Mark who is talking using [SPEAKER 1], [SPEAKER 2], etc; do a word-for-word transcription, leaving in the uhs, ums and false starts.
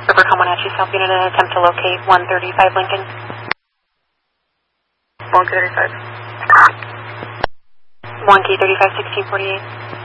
[SPEAKER 1] River Comanche South Unit, an attempt to locate one thirty-five Lincoln.
[SPEAKER 2] one thirty-five.
[SPEAKER 1] one K thirty-five, sixteen forty-eight.